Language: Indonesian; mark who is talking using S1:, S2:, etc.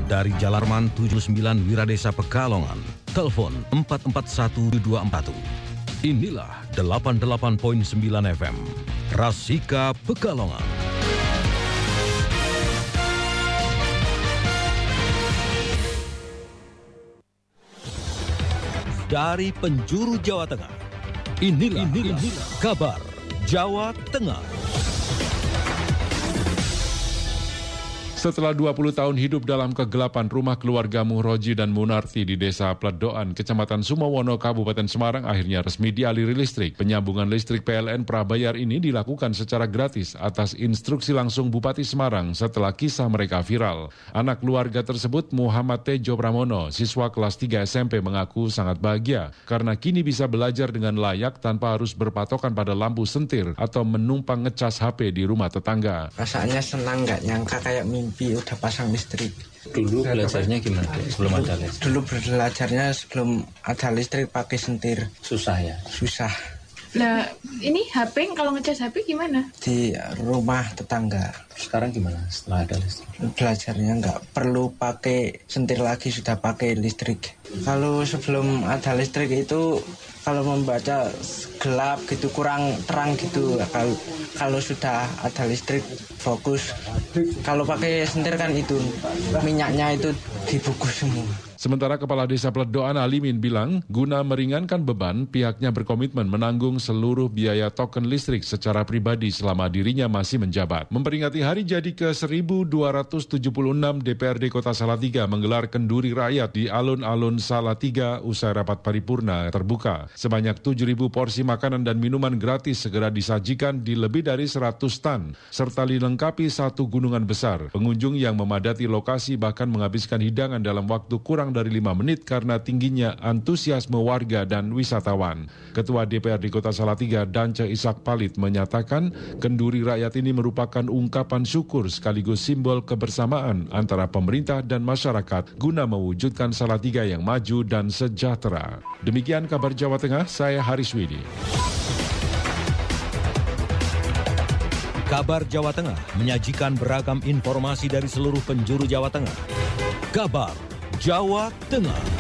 S1: dari Jalarman 79 Wiradesa Pekalongan. Telepon 441224. Inilah 88.9 FM Rasika Pekalongan. Dari penjuru Jawa Tengah, inilah kabar Jawa Tengah.
S2: Setelah 20 tahun hidup dalam kegelapan, rumah keluarga Muhroji dan Munarti di Desa Pledoan, Kecamatan Sumowono, Kabupaten Semarang akhirnya resmi dialiri listrik. Penyambungan listrik PLN prabayar ini dilakukan secara gratis atas instruksi langsung Bupati Semarang setelah kisah mereka viral. Anak keluarga tersebut, Muhammad Tejo Pramono, siswa kelas 3 SMP, mengaku sangat bahagia karena kini bisa belajar dengan layak tanpa harus berpatokan pada lampu sentir atau menumpang ngecas HP di rumah tetangga.
S3: Rasanya senang, nggak nyangka kayak mimpi udah pasang listrik.
S4: Dulu belajarnya gimana sebelum ada listrik?
S3: Dulu belajarnya sebelum ada listrik pakai sentir.
S4: Susah ya?
S3: Susah.
S5: Nah, ini HP kalau ngecas HP gimana?
S3: Di rumah tetangga.
S4: Sekarang gimana setelah ada listrik?
S3: Belajarnya nggak perlu pakai sentir lagi, sudah pakai listrik. Kalau sebelum ada listrik itu kalau membaca gelap gitu, kurang terang gitu. Kalau sudah ada listrik fokus. Kalau pakai sentir kan itu minyaknya itu dibungkus semua.
S2: Sementara Kepala Desa Pledoan Alimin bilang, guna meringankan beban, pihaknya berkomitmen menanggung seluruh biaya token listrik secara pribadi selama dirinya masih menjabat. Memperingati hari jadi ke-1276 DPRD Kota Salatiga menggelar kenduri rakyat di alun-alun Salatiga usai rapat paripurna terbuka. Sebanyak 7.000 porsi makanan dan minuman gratis segera disajikan di lebih dari 100 stan, serta dilengkapi satu gunungan besar. Pengunjung yang memadati lokasi bahkan menghabiskan hidangan dalam waktu kurang dari 5 menit karena tingginya antusiasme warga dan wisatawan. Ketua DPRD Kota Salatiga, Dance Ishak Palit, menyatakan kenduri rakyat ini merupakan ungkapan syukur sekaligus simbol kebersamaan antara pemerintah dan masyarakat guna mewujudkan Salatiga yang maju dan sejahtera. Demikian kabar Jawa Tengah, saya Haris Widi.
S1: Kabar Jawa Tengah menyajikan beragam informasi dari seluruh penjuru Jawa Tengah. Kabar Jawa Tengah.